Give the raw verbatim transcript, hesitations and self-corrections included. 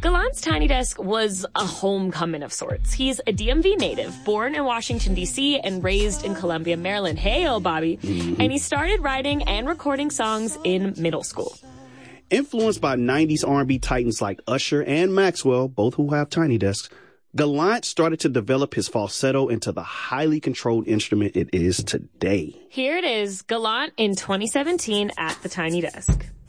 Gallant's Tiny Desk was a homecoming of sorts. He's a D M V native, born in Washington, D C, and raised in Columbia, Maryland. Hey-o, Bobby. Mm-hmm. And he started writing and recording songs in middle school. Influenced by nineties R and B titans like Usher and Maxwell, both who have Tiny Desks, Gallant started to develop his falsetto into the highly controlled instrument it is today. Here it is, Gallant in twenty seventeen at the Tiny Desk.